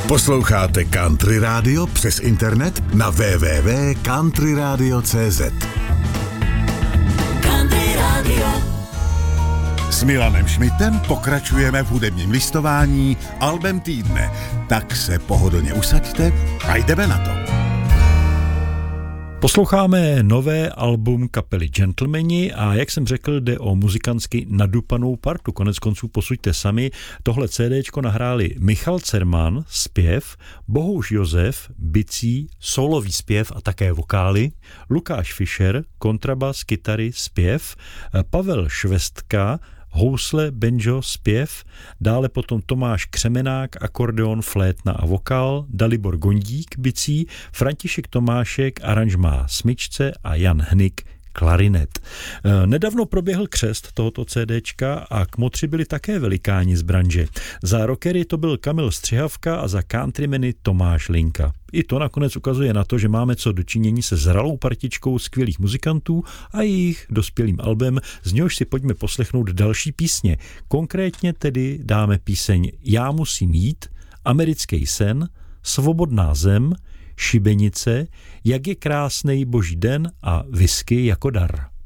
Posloucháte Country Radio přes internet na www.countryradio.cz. Country Radio. S Milanem Šmitem pokračujeme v hudebním listování albem týdne. Tak se pohodlně usaďte a jdeme na to. Posloucháme nové album kapely Gentlemani a jak jsem řekl, jde o muzikantsky nadupanou partu. Konec konců posuďte sami. Tohle CDčko nahráli Michal Cerman, zpěv, Bohuš Josef, bicí, solový zpěv a také vokály, Lukáš Fischer, kontrabas, kytary, zpěv, Pavel Švestka, housle, banjo, zpěv, dále potom Tomáš Křemenák, akordeon, flétna a vokál, Dalibor Gondík, bicí, František Tomášek, aranžmá, smyčce a Jan Hnyk, klarinet. Nedávno proběhl křest tohoto CDčka a kmotři byli také velikáni z branže. Za rockery to byl Kamil Střihavka a za countrymany Tomáš Linka. I to nakonec ukazuje na to, že máme co dočinění se zralou partičkou skvělých muzikantů a jejich dospělým albem, z něhož si pojďme poslechnout další písně. Konkrétně tedy dáme píseň Já musím jít, Americký sen, Svobodná zem, Šibenice, Jak je krásnej boží den a Whisky jako dar.